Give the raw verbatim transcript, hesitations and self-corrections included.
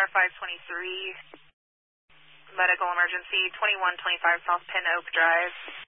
R five twenty-three, medical emergency, twenty-one twenty-five South Pin Oak Drive.